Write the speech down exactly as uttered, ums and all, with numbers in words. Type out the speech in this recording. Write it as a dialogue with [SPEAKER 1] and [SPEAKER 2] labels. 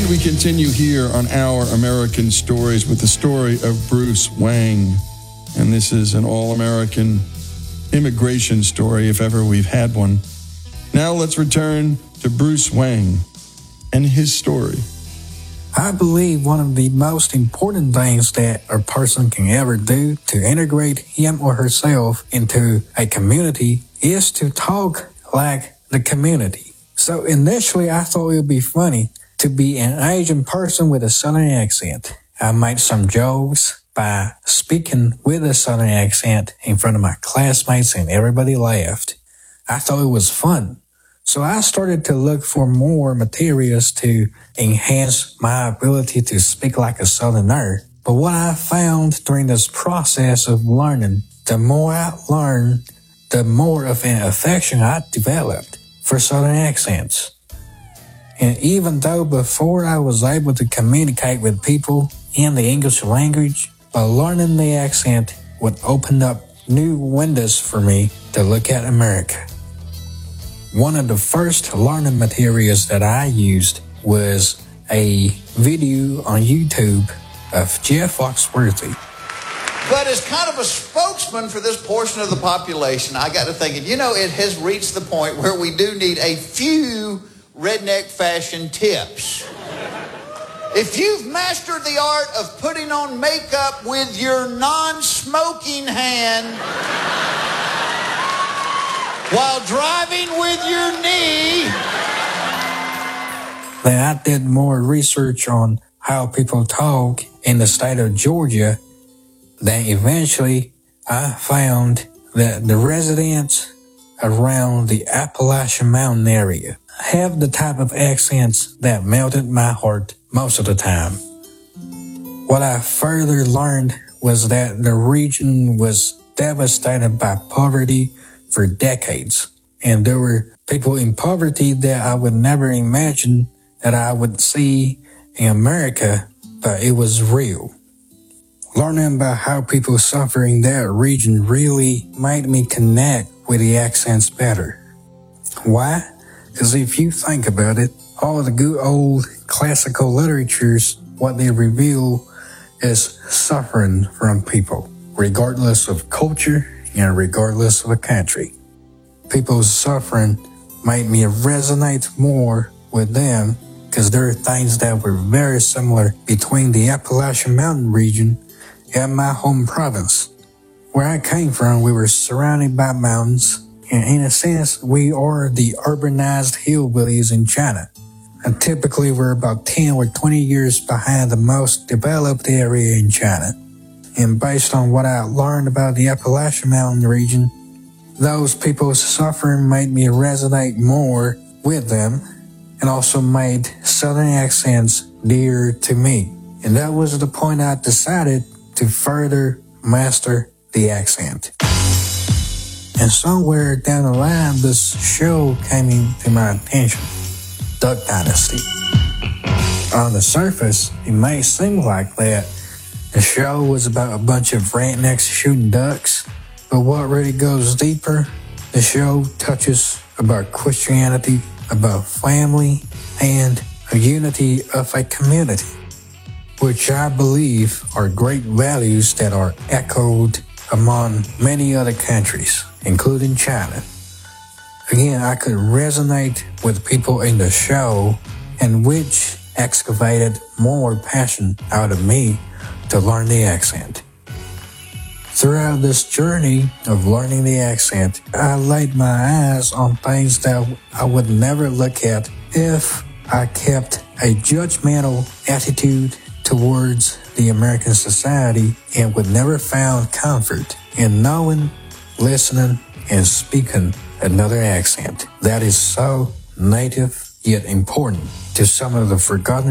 [SPEAKER 1] And we continue here on Our American Stories with the story of Bruce Wang. And this is an all-American immigration story, if ever we've had one. Now let's return to Bruce Wang and his story.
[SPEAKER 2] I believe one of the most important things that a person can ever do to integrate him or herself into a community is to talk like the community. So initially, I thought it would be funny to be an Asian person with a Southern accent. I made some jokes by speaking with a Southern accent in front of my classmates, and everybody laughed. I thought it was fun. So I started to look for more materials to enhance my ability to speak like a Southerner. But what I found during this process of learning, the more I learned, the more of an affection I developed for Southern accents. And even though before I was able to communicate with people in the English language, by learning the accent would open up new windows for me to look at America. One of the first learning materials that I used was a video on YouTube of Jeff Foxworthy.
[SPEAKER 3] But as kind of a spokesman for this portion of the population, I got to thinking, you know, it has reached the point where we do need a few redneck fashion tips. If you've mastered the art of putting on makeup with your non-smoking hand while driving with your knee.
[SPEAKER 2] Then I did more research on how people talk in the state of Georgia. Then eventually I found that the residents around the Appalachian Mountain area have the type of accents that melted my heart most of the time. What I further learned was that the region was devastated by poverty for decades, and there were people in poverty that I would never imagine that I would see in America, but it was real. Learning about how people suffer in that region really made me connect with the accents better. Why? Because if you think about it, all the good old classical literatures, what they reveal is suffering from people, regardless of culture and regardless of a country. People's suffering made me resonate more with them because there are things that were very similar between the Appalachian Mountain region and my home province. Where I came from, we were surrounded by mountains, and in a sense, we are the urbanized hillbillies in China. And typically, we're about ten or twenty years behind the most developed area in China. And based on what I learned about the Appalachian Mountain region, those people's suffering made me resonate more with them and also made Southern accents dear to me. And that was the point I decided to further master the accent. And somewhere down the line, this show came into my attention, Duck Dynasty. On the surface, it may seem like that the show was about a bunch of rednecks shooting ducks, but what really goes deeper, the show touches about Christianity, about family, and a unity of a community, which I believe are great values that are echoed among many other countries, including China. Again, I could resonate with people in the show, and which excavated more passion out of me to learn the accent. Throughout this journey of learning the accent, I laid my eyes on things that I would never look at if I kept a judgmental attitude towards the American society and would never found comfort in knowing, listening, and speaking another accent that is so native yet important to some of the forgotten